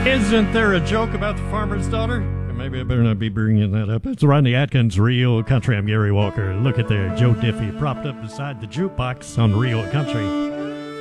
Isn't there a joke about the farmer's daughter? Maybe I better not be bringing that up. It's Rodney Atkins, Real Country. I'm Gary Walker. Look at there, Joe Diffie propped up beside the jukebox on Real Country.